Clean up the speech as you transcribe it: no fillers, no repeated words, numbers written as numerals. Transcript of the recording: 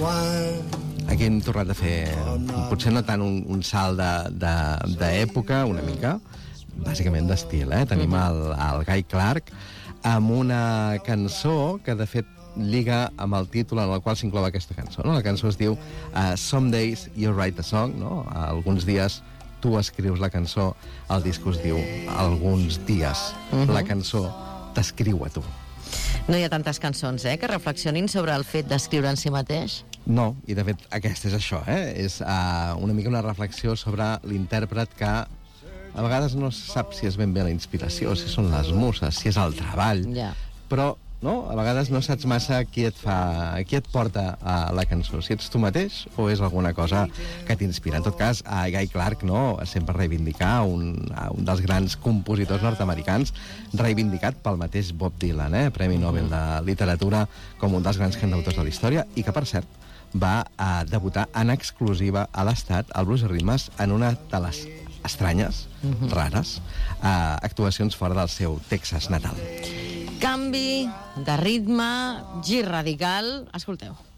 Aquí hem tornat a fer, potser no tant un salt d'època, una mica, bàsicament d'estil, Tenim el Guy Clark amb una cançó que, de fet, lliga amb el títol en el qual s'inclou aquesta cançó, no? La cançó es diu Some Days You Write a Song, no? Alguns dies tu escrius la cançó, el disc es diu Alguns dies la cançó t'escriu a tu. No hi ha tantes cançons, que reflexionin sobre el fet d'escriure en si mateix? No, i de fet aquesta és això, És una mica una reflexió sobre l'intèrpret que a vegades no sap si és ben bé la inspiració, si són les muses, si és el treball, però no? A vegades no saps massa qui et porta a la cançó, si ets tu mateix o és alguna cosa que t'inspira. En tot cas, Guy Clark, no? Sempre reivindicar un dels grans compositors nord-americans, reivindicat pel mateix Bob Dylan, Premi Nobel de Literatura, com un dels grans cantautors de la història, i que, per cert, va debutar en exclusiva a l'Estat, al Blues i Ritmes, en una de les estranyes, rares, actuacions fora del seu Texas natal. Canvi de ritme, gir radical. Escolteu.